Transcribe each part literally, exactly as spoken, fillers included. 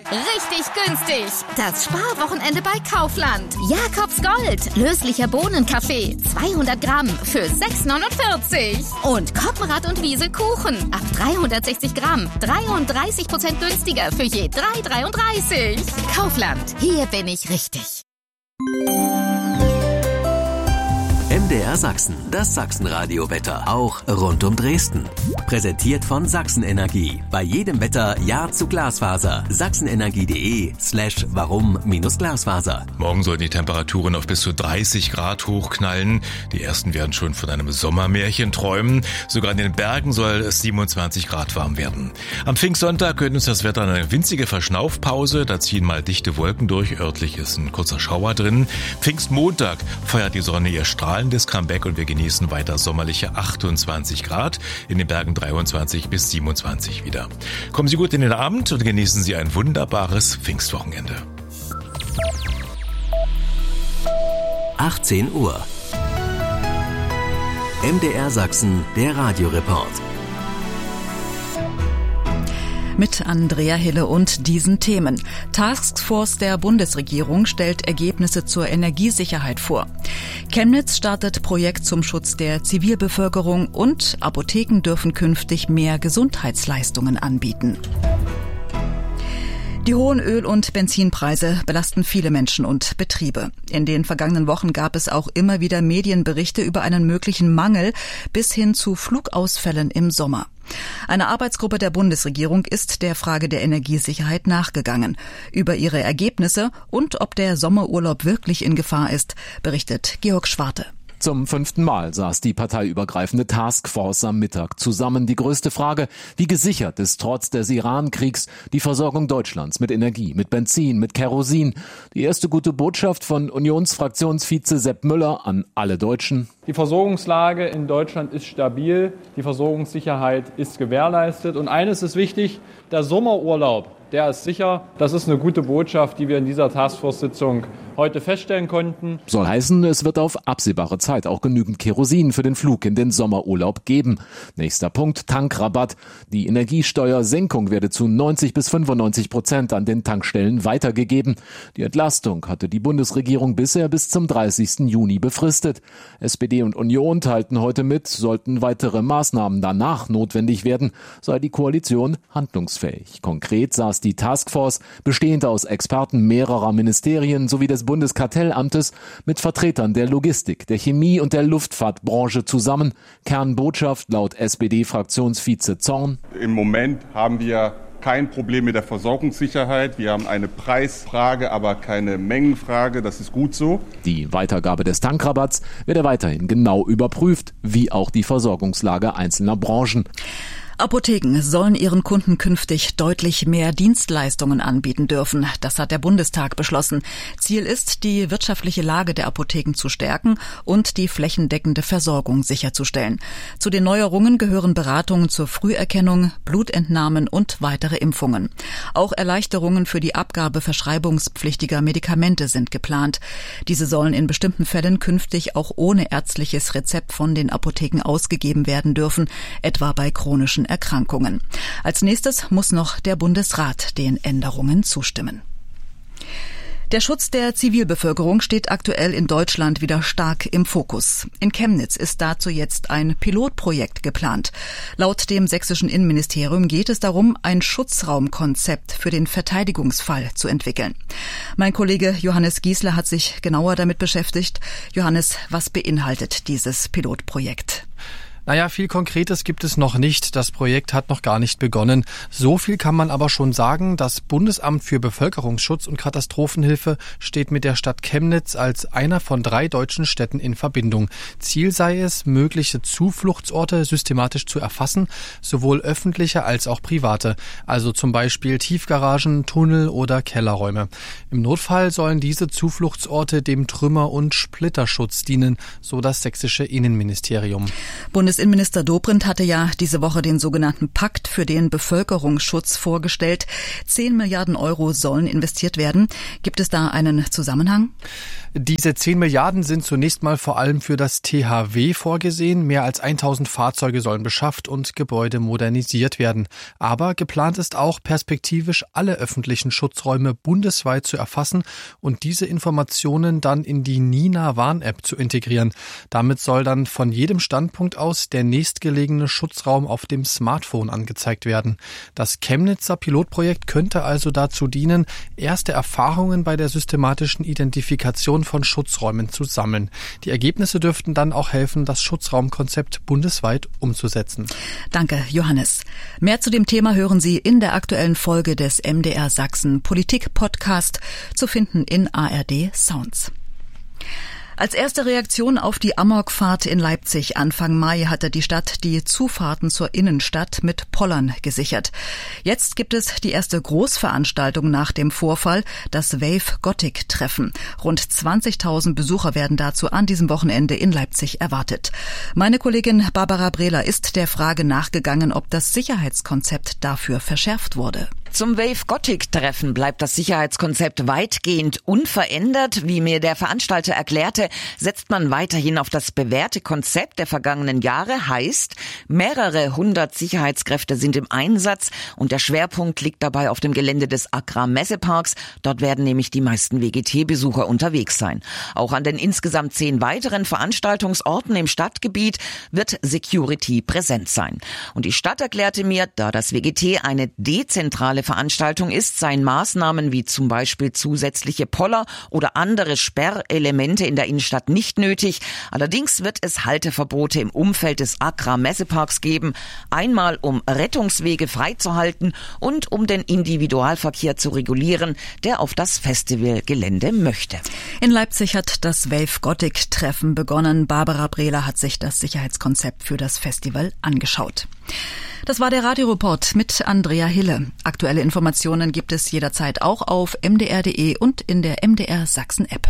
Richtig günstig. Das Sparwochenende bei Kaufland. Jakobs Gold. Löslicher Bohnenkaffee. zweihundert Gramm für sechs neunundvierzig. Und Koppenrad und Wiese Kuchen. Ab dreihundertsechzig Gramm. dreiunddreißig Prozent günstiger für je drei dreiunddreißig. Kaufland. Hier bin ich richtig. M D R Sachsen, das Sachsenradio-Wetter, auch rund um Dresden. Präsentiert von Sachsenenergie. Bei jedem Wetter Ja zu Glasfaser. Sachsenenergie.de slash warum minus Glasfaser. Morgen sollen die Temperaturen auf bis zu dreißig Grad hochknallen. Die ersten werden schon von einem Sommermärchen träumen. Sogar in den Bergen soll es siebenundzwanzig Grad warm werden. Am Pfingstsonntag gönnt uns das Wetter eine winzige Verschnaufpause. Da ziehen mal dichte Wolken durch. Örtlich ist ein kurzer Schauer drin. Pfingstmontag feiert die Sonne ihr strahlendes Comeback und wir genießen weiter sommerliche achtundzwanzig Grad. In den Bergen dreiundzwanzig bis siebenundzwanzig wieder. Kommen Sie gut in den Abend und genießen Sie ein wunderbares Pfingstwochenende. achtzehn Uhr. M D R Sachsen, der Radioreport. Mit Andrea Hille und diesen Themen. Taskforce der Bundesregierung stellt Ergebnisse zur Energiesicherheit vor. Chemnitz startet Projekt zum Schutz der Zivilbevölkerung und Apotheken dürfen künftig mehr Gesundheitsleistungen anbieten. Die hohen Öl- und Benzinpreise belasten viele Menschen und Betriebe. In den vergangenen Wochen gab es auch immer wieder Medienberichte über einen möglichen Mangel bis hin zu Flugausfällen im Sommer. Eine Arbeitsgruppe der Bundesregierung ist der Frage der Energiesicherheit nachgegangen. Über ihre Ergebnisse und ob der Sommerurlaub wirklich in Gefahr ist, berichtet Georg Schwarte. Zum fünften Mal saß die parteiübergreifende Taskforce am Mittag zusammen. Die größte Frage: Wie gesichert ist trotz des Iran-Kriegs die Versorgung Deutschlands mit Energie, mit Benzin, mit Kerosin? Die erste gute Botschaft von Unionsfraktionsvize Sepp Müller an alle Deutschen: Die Versorgungslage in Deutschland ist stabil, die Versorgungssicherheit ist gewährleistet. Und eines ist wichtig: Der Sommerurlaub, der ist sicher. Das ist eine gute Botschaft, die wir in dieser Taskforce-Sitzung heute feststellen konnten. Soll heißen, es wird auf absehbare Zeit auch genügend Kerosin für den Flug in den Sommerurlaub geben. Nächster Punkt: Tankrabatt. Die Energiesteuersenkung werde zu neunzig bis fünfundneunzig Prozent an den Tankstellen weitergegeben. Die Entlastung hatte die Bundesregierung bisher bis zum dreißigsten Juni befristet. S P D und Union teilten heute mit, sollten weitere Maßnahmen danach notwendig werden, sei die Koalition handlungsfähig. Konkret saß die Taskforce, bestehend aus Experten mehrerer Ministerien sowie des Bundeskartellamtes, mit Vertretern der Logistik, der Chemie und der Luftfahrtbranche zusammen. Kernbotschaft laut S P D-Fraktionsvize Zorn: Im Moment haben wir kein Problem mit der Versorgungssicherheit. Wir haben eine Preisfrage, aber keine Mengenfrage. Das ist gut so. Die Weitergabe des Tankrabatts werde weiterhin genau überprüft, wie auch die Versorgungslage einzelner Branchen. Apotheken sollen ihren Kunden künftig deutlich mehr Dienstleistungen anbieten dürfen. Das hat der Bundestag beschlossen. Ziel ist, die wirtschaftliche Lage der Apotheken zu stärken und die flächendeckende Versorgung sicherzustellen. Zu den Neuerungen gehören Beratungen zur Früherkennung, Blutentnahmen und weitere Impfungen. Auch Erleichterungen für die Abgabe verschreibungspflichtiger Medikamente sind geplant. Diese sollen in bestimmten Fällen künftig auch ohne ärztliches Rezept von den Apotheken ausgegeben werden dürfen, etwa bei chronischen Erkrankungen. Als nächstes muss noch der Bundesrat den Änderungen zustimmen. Der Schutz der Zivilbevölkerung steht aktuell in Deutschland wieder stark im Fokus. In Chemnitz ist dazu jetzt ein Pilotprojekt geplant. Laut dem sächsischen Innenministerium geht es darum, ein Schutzraumkonzept für den Verteidigungsfall zu entwickeln. Mein Kollege Johannes Giesler hat sich genauer damit beschäftigt. Johannes, was beinhaltet dieses Pilotprojekt? Naja, viel Konkretes gibt es noch nicht. Das Projekt hat noch gar nicht begonnen. So viel kann man aber schon sagen. Das Bundesamt für Bevölkerungsschutz und Katastrophenhilfe steht mit der Stadt Chemnitz als einer von drei deutschen Städten in Verbindung. Ziel sei es, mögliche Zufluchtsorte systematisch zu erfassen, sowohl öffentliche als auch private. Also zum Beispiel Tiefgaragen, Tunnel oder Kellerräume. Im Notfall sollen diese Zufluchtsorte dem Trümmer- und Splitterschutz dienen, so das sächsische Innenministerium. Bundes Bundesinnenminister Dobrindt hatte ja diese Woche den sogenannten Pakt für den Bevölkerungsschutz vorgestellt. Zehn Milliarden Euro sollen investiert werden. Gibt es da einen Zusammenhang? Diese zehn Milliarden sind zunächst mal vor allem für das T H W vorgesehen. Mehr als tausend Fahrzeuge sollen beschafft und Gebäude modernisiert werden. Aber geplant ist auch, perspektivisch alle öffentlichen Schutzräume bundesweit zu erfassen und diese Informationen dann in die Nina-Warn-App zu integrieren. Damit soll dann von jedem Standpunkt aus der nächstgelegene Schutzraum auf dem Smartphone angezeigt werden. Das Chemnitzer Pilotprojekt könnte also dazu dienen, erste Erfahrungen bei der systematischen Identifikation von Schutzräumen zu sammeln. Die Ergebnisse dürften dann auch helfen, das Schutzraumkonzept bundesweit umzusetzen. Danke, Johannes. Mehr zu dem Thema hören Sie in der aktuellen Folge des M D R Sachsen Politik Podcast, zu finden in A R D Sounds. Als erste Reaktion auf die Amokfahrt in Leipzig Anfang Mai hatte die Stadt die Zufahrten zur Innenstadt mit Pollern gesichert. Jetzt gibt es die erste Großveranstaltung nach dem Vorfall, das Wave Gothic Treffen. Rund zwanzigtausend Besucher werden dazu an diesem Wochenende in Leipzig erwartet. Meine Kollegin Barbara Brehler ist der Frage nachgegangen, ob das Sicherheitskonzept dafür verschärft wurde. Zum Wave Gothic Treffen bleibt das Sicherheitskonzept weitgehend unverändert. Wie mir der Veranstalter erklärte, setzt man weiterhin auf das bewährte Konzept der vergangenen Jahre. Heißt, mehrere hundert Sicherheitskräfte sind im Einsatz und der Schwerpunkt liegt dabei auf dem Gelände des Agra-Messeparks. Dort werden nämlich die meisten W G T-Besucher unterwegs sein. Auch an den insgesamt zehn weiteren Veranstaltungsorten im Stadtgebiet wird Security präsent sein. Und die Stadt erklärte mir, da das W G T eine dezentrale Veranstaltung ist, seien Maßnahmen wie zum Beispiel zusätzliche Poller oder andere Sperrelemente in der Innenstadt nicht nötig. Allerdings wird es Halteverbote im Umfeld des Agra-Messeparks geben. Einmal um Rettungswege freizuhalten und um den Individualverkehr zu regulieren, der auf das Festivalgelände möchte. In Leipzig hat das Wave Gothic Treffen begonnen. Barbara Brehler hat sich das Sicherheitskonzept für das Festival angeschaut. Das war der Radioreport mit Andrea Hille. Aktuelle Informationen gibt es jederzeit auch auf m d r punkt d e und in der M D R Sachsen App.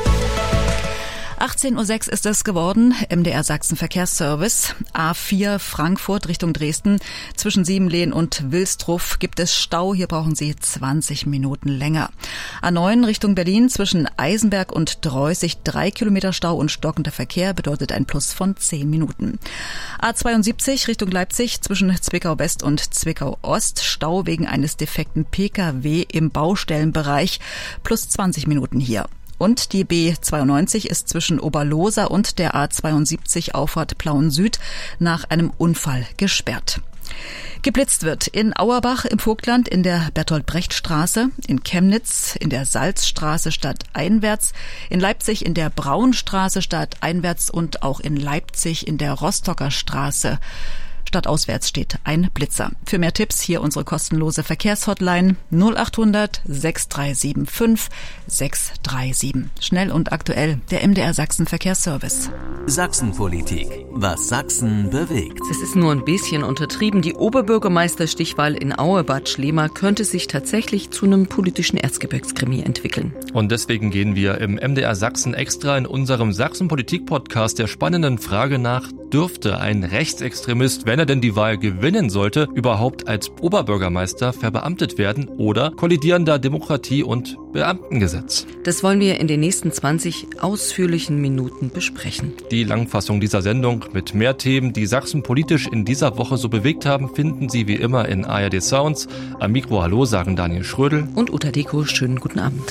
achtzehn Uhr sechs ist es geworden. M D R Sachsen Verkehrsservice. A vier Frankfurt Richtung Dresden. Zwischen Siebenlehn und Wilstruff gibt es Stau. Hier brauchen Sie zwanzig Minuten länger. A neun Richtung Berlin zwischen Eisenberg und Dreußig. Drei Kilometer Stau und stockender Verkehr bedeutet ein Plus von zehn Minuten. A zweiundsiebzig Richtung Leipzig zwischen Zwickau West und Zwickau Ost. Stau wegen eines defekten P K W im Baustellenbereich. Plus zwanzig Minuten hier. Und die B zweiundneunzig ist zwischen Oberloser und der A zweiundsiebzig Auffahrt Plauen Süd nach einem Unfall gesperrt. Geblitzt wird in Auerbach im Vogtland in der Bertolt-Brecht-Straße, in Chemnitz in der Salzstraße stadteinwärts, in Leipzig in der Braunstraße stadteinwärts und auch in Leipzig in der Rostocker Straße. Stadtauswärts steht ein Blitzer. Für mehr Tipps hier unsere kostenlose Verkehrshotline null acht hundert sechs drei sieben fünf sechs drei sieben. Schnell und aktuell, der M D R Sachsen Verkehrsservice. Sachsenpolitik. Was Sachsen bewegt. Es ist nur ein bisschen untertrieben. Die Oberbürgermeisterstichwahl in Aue-Bad Schlema könnte sich tatsächlich zu einem politischen Erzgebirgskrimi entwickeln. Und deswegen gehen wir im M D R Sachsen extra in unserem Sachsen-Politik-Podcast der spannenden Frage nach, dürfte ein Rechtsextremist, wenn er denn die Wahl gewinnen sollte, überhaupt als Oberbürgermeister verbeamtet werden oder kollidieren da Demokratie und Beamtengesetz? Das wollen wir in den nächsten zwanzig ausführlichen Minuten besprechen. Die Langfassung dieser Sendung mit mehr Themen, die Sachsen politisch in dieser Woche so bewegt haben, finden Sie wie immer in A R D Sounds. Am Mikro Hallo sagen Daniel Schrödel und Uta Deko. Schönen guten Abend.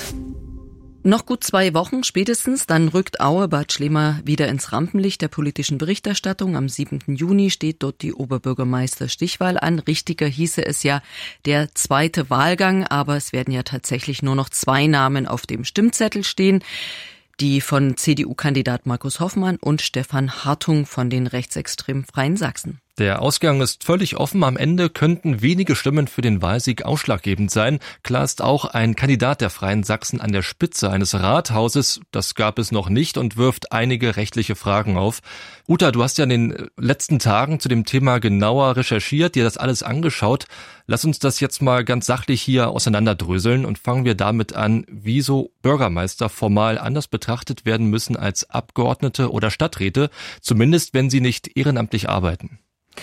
Noch gut zwei Wochen spätestens, dann rückt Aue-Bad Schlema wieder ins Rampenlicht der politischen Berichterstattung. Am siebten Juni steht dort die Oberbürgermeister-Stichwahl an. Richtiger hieße es ja der zweite Wahlgang, aber es werden ja tatsächlich nur noch zwei Namen auf dem Stimmzettel stehen. Die von C D U-Kandidat Markus Hoffmann und Stefan Hartung von den rechtsextremen Freien Sachsen. Der Ausgang ist völlig offen. Am Ende könnten wenige Stimmen für den Wahlsieg ausschlaggebend sein. Klar ist auch, ein Kandidat der Freien Sachsen an der Spitze eines Rathauses, das gab es noch nicht und wirft einige rechtliche Fragen auf. Uta, du hast ja in den letzten Tagen zu dem Thema genauer recherchiert, dir das alles angeschaut. Lass uns das jetzt mal ganz sachlich hier auseinanderdröseln und fangen wir damit an, wieso Bürgermeister formal anders betrachtet werden müssen als Abgeordnete oder Stadträte, zumindest wenn sie nicht ehrenamtlich arbeiten.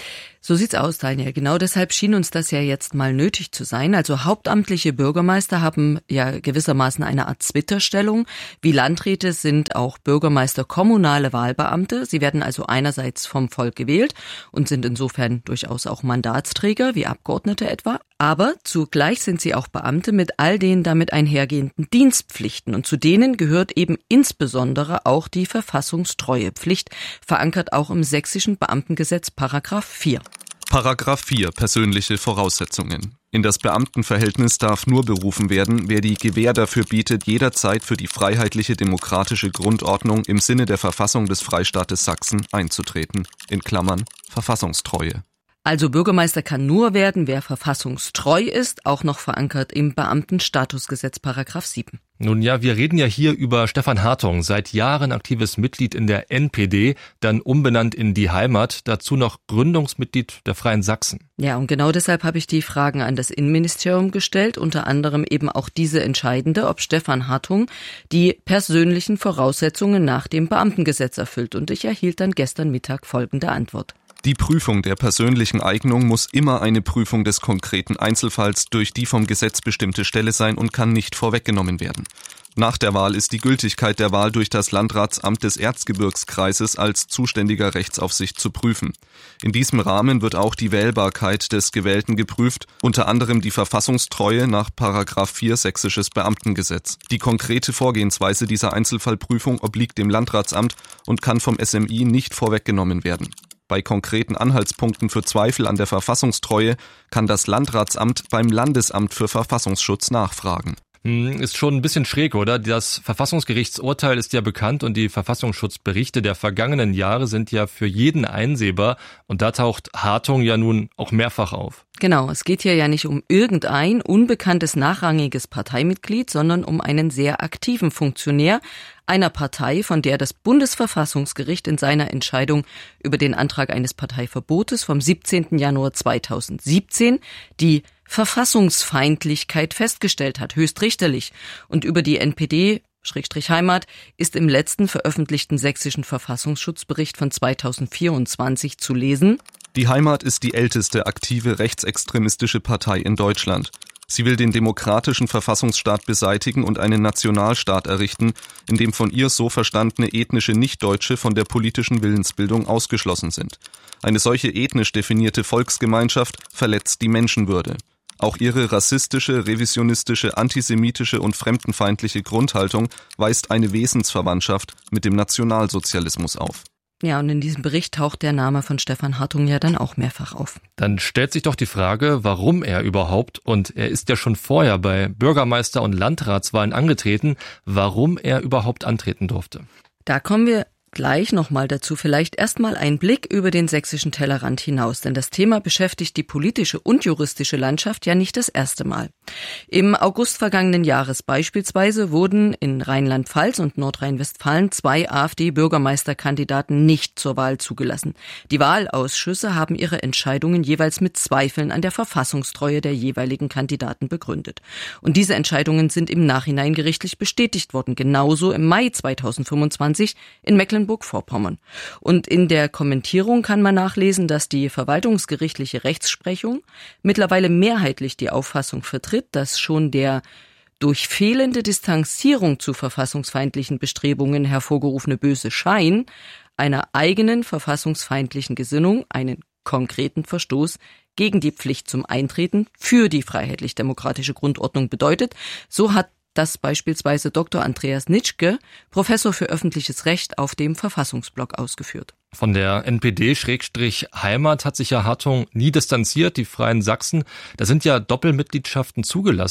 So sieht's aus, Daniel. Genau deshalb schien uns das ja jetzt mal nötig zu sein. Also hauptamtliche Bürgermeister haben ja gewissermaßen eine Art Zwitterstellung. Wie Landräte sind auch Bürgermeister kommunale Wahlbeamte. Sie werden also einerseits vom Volk gewählt und sind insofern durchaus auch Mandatsträger, wie Abgeordnete etwa. Aber zugleich sind sie auch Beamte mit all den damit einhergehenden Dienstpflichten. Und zu denen gehört eben insbesondere auch die Verfassungstreuepflicht, verankert auch im sächsischen Beamtengesetz Paragraph vier. Paragraph vier Persönliche Voraussetzungen. In das Beamtenverhältnis darf nur berufen werden, wer die Gewähr dafür bietet, jederzeit für die freiheitliche demokratische Grundordnung im Sinne der Verfassung des Freistaates Sachsen einzutreten. In Klammern Verfassungstreue. Also Bürgermeister kann nur werden, wer verfassungstreu ist, auch noch verankert im Beamtenstatusgesetz Paragraph sieben. Nun ja, wir reden ja hier über Stefan Hartung, seit Jahren aktives Mitglied in der N P D, dann umbenannt in Die Heimat, dazu noch Gründungsmitglied der Freien Sachsen. Ja, und genau deshalb habe ich die Fragen an das Innenministerium gestellt, unter anderem eben auch diese entscheidende, ob Stefan Hartung die persönlichen Voraussetzungen nach dem Beamtengesetz erfüllt. Und ich erhielt dann gestern Mittag folgende Antwort. Die Prüfung der persönlichen Eignung muss immer eine Prüfung des konkreten Einzelfalls durch die vom Gesetz bestimmte Stelle sein und kann nicht vorweggenommen werden. Nach der Wahl ist die Gültigkeit der Wahl durch das Landratsamt des Erzgebirgskreises als zuständiger Rechtsaufsicht zu prüfen. In diesem Rahmen wird auch die Wählbarkeit des Gewählten geprüft, unter anderem die Verfassungstreue nach Paragraph vier Sächsisches Beamtengesetz. Die konkrete Vorgehensweise dieser Einzelfallprüfung obliegt dem Landratsamt und kann vom S M I nicht vorweggenommen werden. Bei konkreten Anhaltspunkten für Zweifel an der Verfassungstreue kann das Landratsamt beim Landesamt für Verfassungsschutz nachfragen. Ist schon ein bisschen schräg, oder? Das Verfassungsgerichtsurteil ist ja bekannt und die Verfassungsschutzberichte der vergangenen Jahre sind ja für jeden einsehbar. Und da taucht Hartung ja nun auch mehrfach auf. Genau, es geht hier ja nicht um irgendein unbekanntes nachrangiges Parteimitglied, sondern um einen sehr aktiven Funktionär einer Partei, von der das Bundesverfassungsgericht in seiner Entscheidung über den Antrag eines Parteiverbotes vom siebzehnten Januar zweitausendsiebzehn die Verfassungsfeindlichkeit festgestellt hat, höchstrichterlich. Und über die N P D Schrägstrich Heimat ist im letzten veröffentlichten sächsischen Verfassungsschutzbericht von zweitausendvierundzwanzig zu lesen: Die Heimat ist die älteste aktive rechtsextremistische Partei in Deutschland. Sie will den demokratischen Verfassungsstaat beseitigen und einen Nationalstaat errichten, in dem von ihr so verstandene ethnische Nichtdeutsche von der politischen Willensbildung ausgeschlossen sind. Eine solche ethnisch definierte Volksgemeinschaft verletzt die Menschenwürde. Auch ihre rassistische, revisionistische, antisemitische und fremdenfeindliche Grundhaltung weist eine Wesensverwandtschaft mit dem Nationalsozialismus auf. Ja, und in diesem Bericht taucht der Name von Stefan Hartung ja dann auch mehrfach auf. Dann stellt sich doch die Frage, warum er überhaupt, und er ist ja schon vorher bei Bürgermeister- und Landratswahlen angetreten, warum er überhaupt antreten durfte. Da kommen wir gleich nochmal dazu. Vielleicht erstmal ein Blick über den sächsischen Tellerrand hinaus, denn das Thema beschäftigt die politische und juristische Landschaft ja nicht das erste Mal. Im August vergangenen Jahres beispielsweise wurden in Rheinland-Pfalz und Nordrhein-Westfalen zwei AfD-Bürgermeisterkandidaten nicht zur Wahl zugelassen. Die Wahlausschüsse haben ihre Entscheidungen jeweils mit Zweifeln an der Verfassungstreue der jeweiligen Kandidaten begründet. Und diese Entscheidungen sind im Nachhinein gerichtlich bestätigt worden, genauso im Mai zweitausendfünfundzwanzig in Mecklenburg-Vorpommern. Und in der Kommentierung kann man nachlesen, dass die verwaltungsgerichtliche Rechtsprechung mittlerweile mehrheitlich die Auffassung vertritt, dass schon der durch fehlende Distanzierung zu verfassungsfeindlichen Bestrebungen hervorgerufene böse Schein einer eigenen verfassungsfeindlichen Gesinnung einen konkreten Verstoß gegen die Pflicht zum Eintreten für die freiheitlich-demokratische Grundordnung bedeutet. So hat das beispielsweise Doktor Andreas Nitschke, Professor für öffentliches Recht, auf dem Verfassungsblog ausgeführt. Von der N P D-Heimat hat sich ja Hartung nie distanziert. Die Freien Sachsen, da sind ja Doppelmitgliedschaften zugelassen.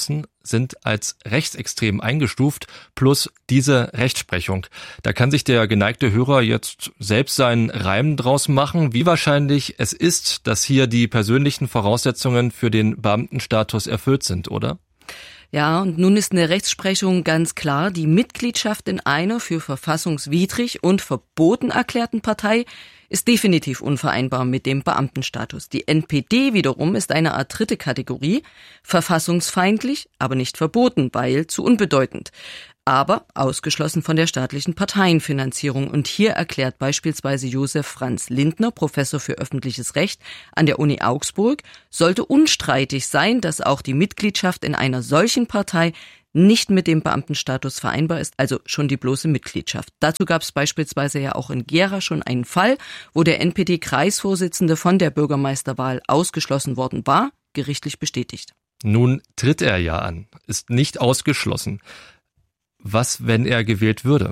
sind als rechtsextrem eingestuft, plus diese Rechtsprechung. Da kann sich der geneigte Hörer jetzt selbst seinen Reim draus machen, wie wahrscheinlich es ist, dass hier die persönlichen Voraussetzungen für den Beamtenstatus erfüllt sind, oder? Ja, und nun ist in der Rechtsprechung ganz klar, die Mitgliedschaft in einer für verfassungswidrig und verboten erklärten Partei ist definitiv unvereinbar mit dem Beamtenstatus. Die N P D wiederum ist eine Art dritte Kategorie, verfassungsfeindlich, aber nicht verboten, weil zu unbedeutend, aber ausgeschlossen von der staatlichen Parteienfinanzierung. Und hier erklärt beispielsweise Josef Franz Lindner, Professor für öffentliches Recht an der Uni Augsburg, sollte unstreitig sein, dass auch die Mitgliedschaft in einer solchen Partei nicht mit dem Beamtenstatus vereinbar ist, also schon die bloße Mitgliedschaft. Dazu gab es beispielsweise ja auch in Gera schon einen Fall, wo der N P D-Kreisvorsitzende von der Bürgermeisterwahl ausgeschlossen worden war, gerichtlich bestätigt. Nun tritt er ja an, ist nicht ausgeschlossen. Was, wenn er gewählt würde?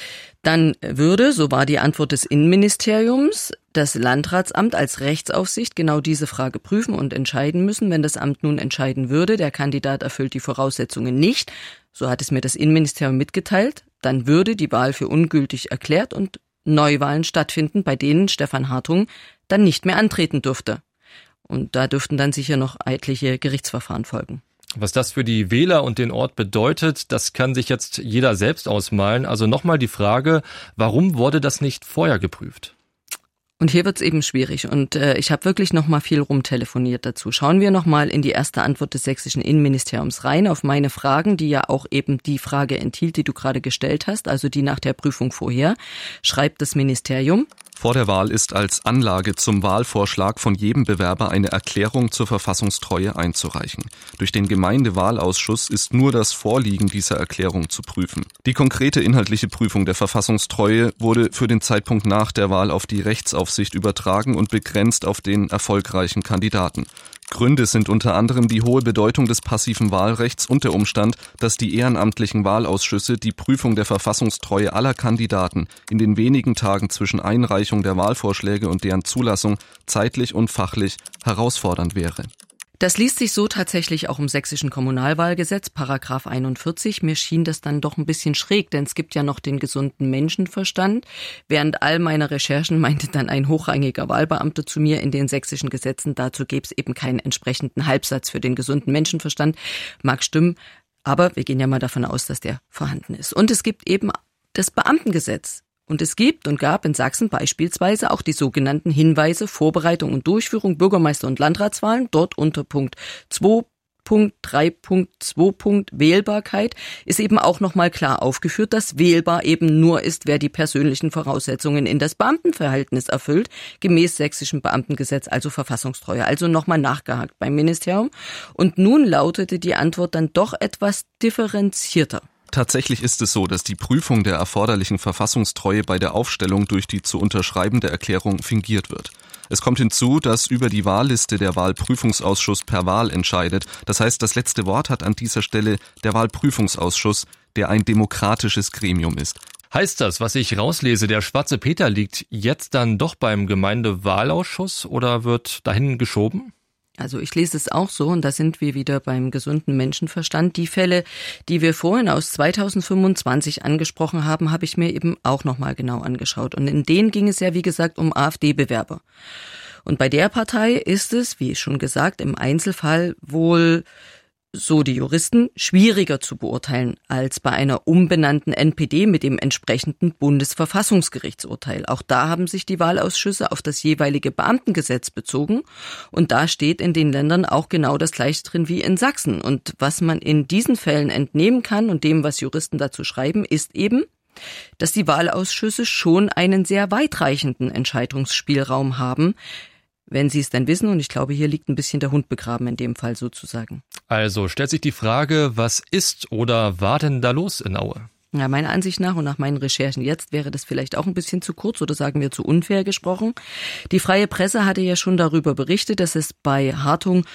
Dann würde, so war die Antwort des Innenministeriums, das Landratsamt als Rechtsaufsicht genau diese Frage prüfen und entscheiden müssen. Wenn das Amt nun entscheiden würde, der Kandidat erfüllt die Voraussetzungen nicht, so hat es mir das Innenministerium mitgeteilt, dann würde die Wahl für ungültig erklärt und Neuwahlen stattfinden, bei denen Stefan Hartung dann nicht mehr antreten dürfte. Und da dürften dann sicher noch etliche Gerichtsverfahren folgen. Was das für die Wähler und den Ort bedeutet, das kann sich jetzt jeder selbst ausmalen. Also nochmal die Frage, warum wurde das nicht vorher geprüft? Und hier wird's eben schwierig und äh, ich habe wirklich noch mal viel rumtelefoniert dazu. Schauen wir noch mal in die erste Antwort des sächsischen Innenministeriums rein auf meine Fragen, die ja auch eben die Frage enthielt, die du gerade gestellt hast, also die nach der Prüfung vorher. Schreibt das Ministerium: Vor der Wahl ist als Anlage zum Wahlvorschlag von jedem Bewerber eine Erklärung zur Verfassungstreue einzureichen. Durch den Gemeindewahlausschuss ist nur das Vorliegen dieser Erklärung zu prüfen. Die konkrete inhaltliche Prüfung der Verfassungstreue wurde für den Zeitpunkt nach der Wahl auf die Rechtsaufsicht übertragen und begrenzt auf den erfolgreichen Kandidaten. Gründe sind unter anderem die hohe Bedeutung des passiven Wahlrechts und der Umstand, dass die ehrenamtlichen Wahlausschüsse die Prüfung der Verfassungstreue aller Kandidaten in den wenigen Tagen zwischen Einreichung der Wahlvorschläge und deren Zulassung zeitlich und fachlich herausfordernd wäre. Das liest sich so tatsächlich auch im sächsischen Kommunalwahlgesetz, Paragraph einundvierzig. Mir schien das dann doch ein bisschen schräg, denn es gibt ja noch den gesunden Menschenverstand. Während all meiner Recherchen meinte dann ein hochrangiger Wahlbeamter zu mir, in den sächsischen Gesetzen dazu gäbe es eben keinen entsprechenden Halbsatz für den gesunden Menschenverstand. Mag stimmen, aber wir gehen ja mal davon aus, dass der vorhanden ist. Und es gibt eben das Beamtengesetz. Und es gibt und gab in Sachsen beispielsweise auch die sogenannten Hinweise, Vorbereitung und Durchführung Bürgermeister- und Landratswahlen. Dort unter Punkt zwei Punkt drei Punkt zwei Wählbarkeit ist eben auch nochmal klar aufgeführt, dass wählbar eben nur ist, wer die persönlichen Voraussetzungen in das Beamtenverhältnis erfüllt, gemäß sächsischem Beamtengesetz, also Verfassungstreue. Also nochmal nachgehakt beim Ministerium. Und nun lautete die Antwort dann doch etwas differenzierter. Tatsächlich ist es so, dass die Prüfung der erforderlichen Verfassungstreue bei der Aufstellung durch die zu unterschreibende Erklärung fingiert wird. Es kommt hinzu, dass über die Wahlliste der Wahlprüfungsausschuss per Wahl entscheidet. Das heißt, das letzte Wort hat an dieser Stelle der Wahlprüfungsausschuss, der ein demokratisches Gremium ist. Heißt das, was ich rauslese, der schwarze Peter liegt jetzt dann doch beim Gemeindewahlausschuss oder wird dahin geschoben? Also ich lese es auch so und da sind wir wieder beim gesunden Menschenverstand. Die Fälle, die wir vorhin aus zweitausendfünfundzwanzig angesprochen haben, habe ich mir eben auch nochmal genau angeschaut. Und in denen ging es ja, wie gesagt, um AfD-Bewerber. Und bei der Partei ist es, wie schon gesagt, im Einzelfall wohl, so die Juristen, schwieriger zu beurteilen als bei einer umbenannten N P D mit dem entsprechenden Bundesverfassungsgerichtsurteil. Auch da haben sich die Wahlausschüsse auf das jeweilige Beamtengesetz bezogen und da steht in den Ländern auch genau das Gleiche drin wie in Sachsen. Und was man in diesen Fällen entnehmen kann und dem, was Juristen dazu schreiben, ist eben, dass die Wahlausschüsse schon einen sehr weitreichenden Entscheidungsspielraum haben, wenn sie es denn wissen. Und ich glaube, hier liegt ein bisschen der Hund begraben in dem Fall sozusagen. Also stellt sich die Frage, was ist oder war denn da los in Aue? Ja, meiner Ansicht nach und nach meinen Recherchen jetzt wäre das vielleicht auch ein bisschen zu kurz oder sagen wir zu unfair gesprochen. Die freie Presse hatte ja schon darüber berichtet, dass es bei Hartung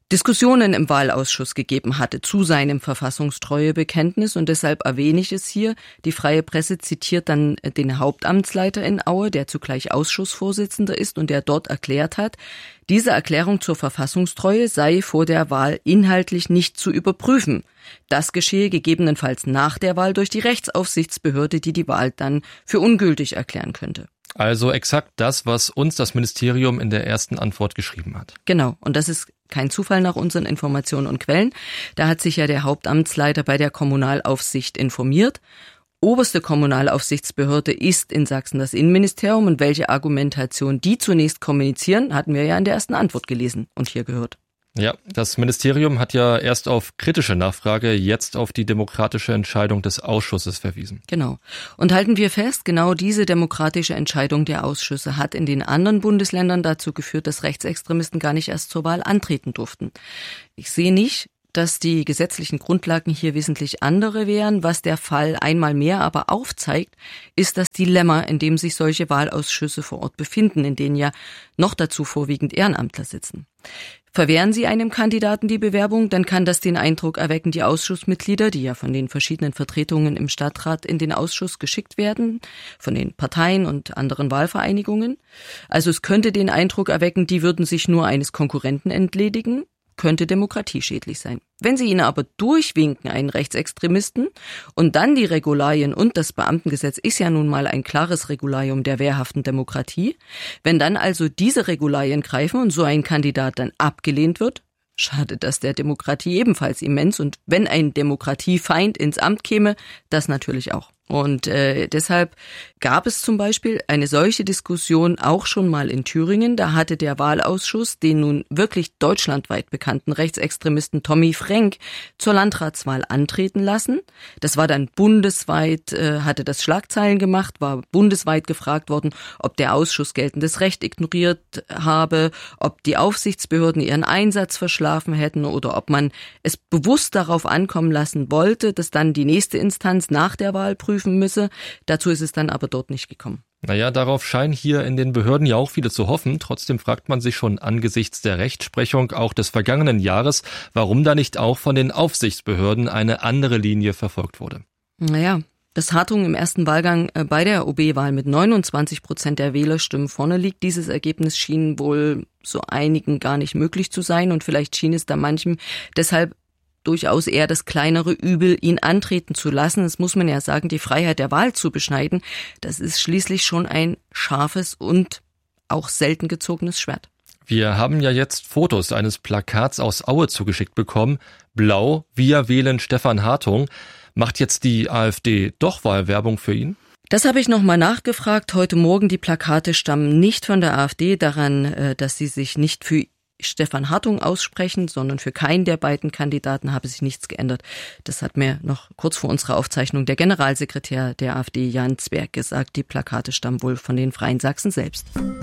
Diskussionen im Wahlausschuss gegeben hatte zu seinem Verfassungstreuebekenntnis und deshalb erwähne ich es hier. Die Freie Presse zitiert dann den Hauptamtsleiter in Aue, der zugleich Ausschussvorsitzender ist und der dort erklärt hat, diese Erklärung zur Verfassungstreue sei vor der Wahl inhaltlich nicht zu überprüfen. Das geschehe gegebenenfalls nach der Wahl durch die Rechtsaufsichtsbehörde, die die Wahl dann für ungültig erklären könnte. Also exakt das, was uns das Ministerium in der ersten Antwort geschrieben hat. Genau, und das ist kein Zufall nach unseren Informationen und Quellen. Da hat sich ja der Hauptamtsleiter bei der Kommunalaufsicht informiert. Oberste Kommunalaufsichtsbehörde ist in Sachsen das Innenministerium und welche Argumentation die zunächst kommunizieren, hatten wir ja in der ersten Antwort gelesen und hier gehört. Ja, das Ministerium hat ja erst auf kritische Nachfrage jetzt auf die demokratische Entscheidung des Ausschusses verwiesen. Genau. Und halten wir fest, genau diese demokratische Entscheidung der Ausschüsse hat in den anderen Bundesländern dazu geführt, dass Rechtsextremisten gar nicht erst zur Wahl antreten durften. Ich sehe nicht, dass die gesetzlichen Grundlagen hier wesentlich andere wären. Was der Fall einmal mehr aber aufzeigt, ist das Dilemma, in dem sich solche Wahlausschüsse vor Ort befinden, in denen ja noch dazu vorwiegend Ehrenamtler sitzen. Verwehren sie einem Kandidaten die Bewerbung, dann kann das den Eindruck erwecken, die Ausschussmitglieder, die ja von den verschiedenen Vertretungen im Stadtrat in den Ausschuss geschickt werden, von den Parteien und anderen Wahlvereinigungen. Also es könnte den Eindruck erwecken, die würden sich nur eines Konkurrenten entledigen, könnte demokratieschädlich sein. Wenn Sie ihn aber durchwinken, einen Rechtsextremisten, und dann die Regularien und das Beamtengesetz ist ja nun mal ein klares Regularium der wehrhaften Demokratie, wenn dann also diese Regularien greifen und so ein Kandidat dann abgelehnt wird, schadet das der Demokratie ebenfalls immens. Und wenn ein Demokratiefeind ins Amt käme, das natürlich auch. Und äh, deshalb gab es zum Beispiel eine solche Diskussion auch schon mal in Thüringen. Da hatte der Wahlausschuss den nun wirklich deutschlandweit bekannten Rechtsextremisten Tommy Frank zur Landratswahl antreten lassen. Das war dann bundesweit, äh, hatte das Schlagzeilen gemacht, war bundesweit gefragt worden, ob der Ausschuss geltendes Recht ignoriert habe, ob die Aufsichtsbehörden ihren Einsatz verschlafen hätten oder ob man es bewusst darauf ankommen lassen wollte, dass dann die nächste Instanz nach der Wahl prüft müsse. Dazu ist es dann aber dort nicht gekommen. Naja, darauf scheinen hier in den Behörden ja auch viele zu hoffen. Trotzdem fragt man sich schon angesichts der Rechtsprechung auch des vergangenen Jahres, warum da nicht auch von den Aufsichtsbehörden eine andere Linie verfolgt wurde. Naja, dass Hartung im ersten Wahlgang bei der O B-Wahl mit neunundzwanzig Prozent der Wählerstimmen vorne liegt, dieses Ergebnis schien wohl so einigen gar nicht möglich zu sein und vielleicht schien es da manchem deshalb durchaus eher das kleinere Übel, ihn antreten zu lassen. Das muss man ja sagen, die Freiheit der Wahl zu beschneiden, das ist schließlich schon ein scharfes und auch selten gezogenes Schwert. Wir haben ja jetzt Fotos eines Plakats aus Aue zugeschickt bekommen. Blau, wir wählen Stefan Hartung. Macht jetzt die AfD doch Wahlwerbung für ihn? Das habe ich nochmal nachgefragt. Heute Morgen, die Plakate stammen nicht von der AfD, daran, dass sie sich nicht für Stefan Hartung aussprechen, sondern für keinen der beiden Kandidaten habe sich nichts geändert. Das hat mir noch kurz vor unserer Aufzeichnung der Generalsekretär der AfD, Jan Zwerg, gesagt. Die Plakate stammen wohl von den Freien Sachsen selbst.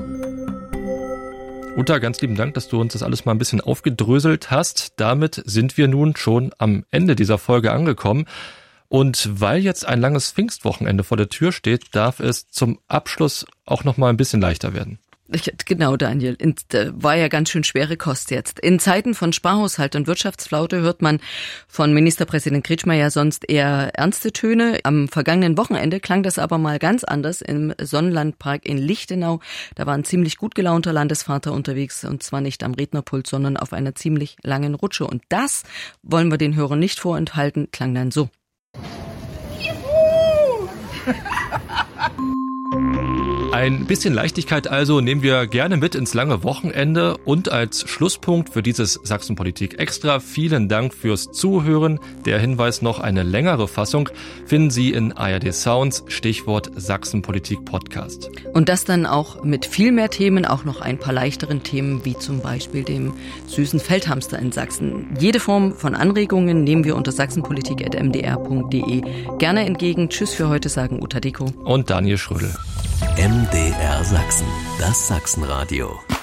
Uta, ganz lieben Dank, dass du uns das alles mal ein bisschen aufgedröselt hast. Damit sind wir nun schon am Ende dieser Folge angekommen. Und weil jetzt ein langes Pfingstwochenende vor der Tür steht, darf es zum Abschluss auch noch mal ein bisschen leichter werden. Genau, Daniel. War ja ganz schön schwere Kost jetzt. In Zeiten von Sparhaushalt und Wirtschaftsflaute hört man von Ministerpräsident Kretschmer ja sonst eher ernste Töne. Am vergangenen Wochenende klang das aber mal ganz anders im Sonnenlandpark in Lichtenau. Da war ein ziemlich gut gelaunter Landesvater unterwegs und zwar nicht am Rednerpult, sondern auf einer ziemlich langen Rutsche. Und das wollen wir den Hörern nicht vorenthalten, klang dann so. Juhu! Ein bisschen Leichtigkeit also nehmen wir gerne mit ins lange Wochenende und als Schlusspunkt für dieses Sachsenpolitik Extra vielen Dank fürs Zuhören. Der Hinweis noch, eine längere Fassung finden Sie in A R D Sounds, Stichwort Sachsenpolitik Podcast. Und das dann auch mit viel mehr Themen, auch noch ein paar leichteren Themen, wie zum Beispiel dem süßen Feldhamster in Sachsen. Jede Form von Anregungen nehmen wir unter sachsenpolitik at m d r punkt d e gerne entgegen. Tschüss für heute, sagen Uta Deko und Daniel Schrödel. M D R Sachsen, das Sachsenradio.